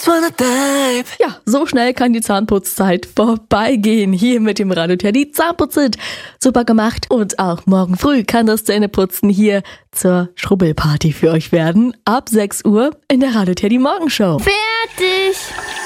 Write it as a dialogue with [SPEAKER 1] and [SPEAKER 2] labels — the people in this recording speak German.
[SPEAKER 1] just wanna dive.
[SPEAKER 2] Ja, so schnell kann die Zahnputzzeit vorbeigehen. Hier mit dem Radio Teddy Zahnputz-It. Super gemacht. Und auch morgen früh kann das Zähneputzen hier zur Schrubbelparty für euch werden. Ab 6 Uhr in der Radio Teddy Morgenshow.
[SPEAKER 3] Fertig!